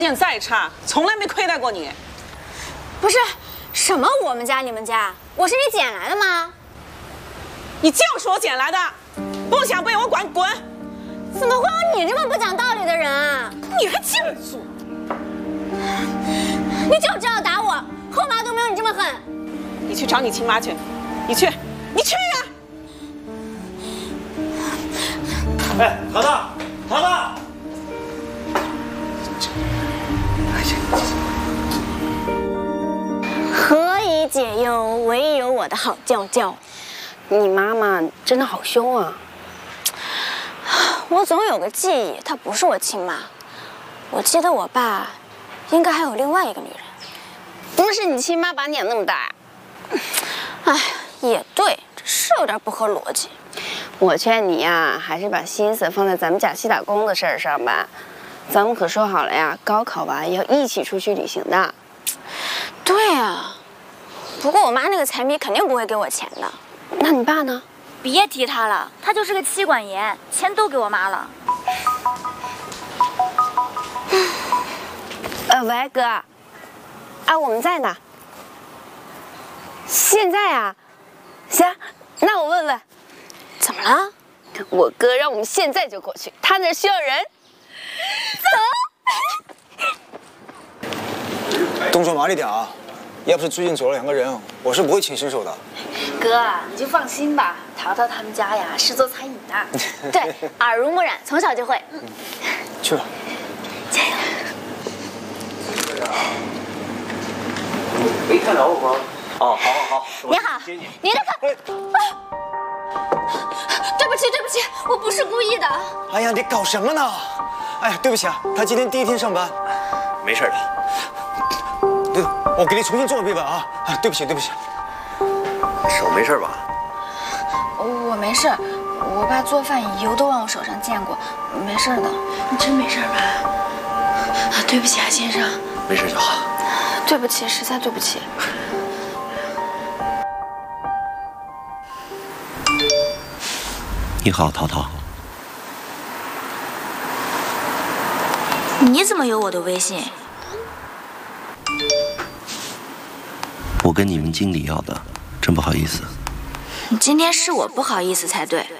现再差，从来没亏待过你。 不是，什么我们家你们家？我是你捡来的吗？ 你就是我捡来的，不想被我管，滚！ 怎么会有你这么不讲道理的人啊？ 你还净做！ 你就知道打我，后妈都没有你这么狠。 你去找你亲妈去，你去呀！ 哎，淘淘，淘淘！ 何以解忧，唯有我的好娇娇。你妈妈真的好凶啊！我总有个记忆，她不是我亲妈。我记得我爸应该还有另外一个女人。不是你亲妈把你养那么大呀？哎，也对，这是有点不合逻辑。我劝你呀，还是把心思放在咱们假期打工的事儿上吧。咱们可说好了呀，高考完要一起出去旅行的。对啊，不过我妈那个财迷肯定不会给我钱的。那你爸呢？ 别提他了，他就是个妻管严，钱都给我妈了。 喂，哥，啊，我们在呢。现在啊？行，那我问问，怎么了？我哥让我们现在就过去，他那需要人。走。 动作麻利点啊！要不是最近走了2个人，我是不会亲伸手的。 哥，你就放心吧，淘淘他们家呀是做餐饮的。 对，耳濡目染，从小就会。 去吧。 加油！ 没看着我吗？哦，好。 你好，你的课。对不起，我不是故意的。 哎呀，你搞什么呢？哎呀，对不起啊，他今天第1天上班。 没事的。 对，我给你重新做个背板啊！对不起。 手没事吧？ 我没事，我爸做饭油都往我手上溅过，没事的。你真没事吧？对不起啊，先生。 没事就好。 对不起，实在对不起。 你好，淘淘。 你怎么有我的微信？ 我跟你们经理要的，真不好意思。 今天是我不好意思才对。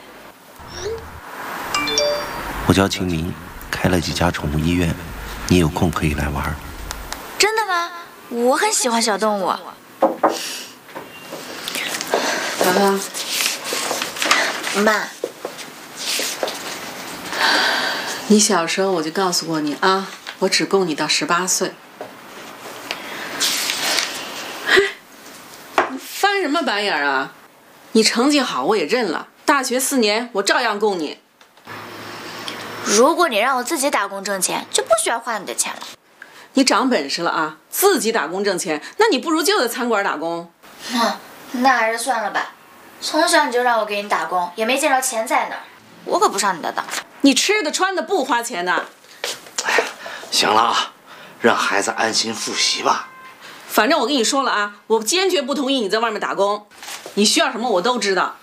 我叫清明，开了几家宠物医院，你有空可以来玩。 真的吗？我很喜欢小动物。 淘淘， 妈， 你小时候我就告诉过你啊，我只供你到18岁。你翻什么白眼啊？你成绩好我也认了，大学4年我照样供你。 如果你让我自己打工挣钱，就不需要花你的钱了。 你长本事了啊，自己打工挣钱，那你不如就在餐馆打工。 那还是算了吧。从小你就让我给你打工，也没见着钱在哪儿，我可不上你的当。 你吃的穿的不花钱的。 哎呀，行了啊，让孩子安心复习吧。 反正我跟你说了啊，我坚决不同意你在外面打工。你需要什么我都知道。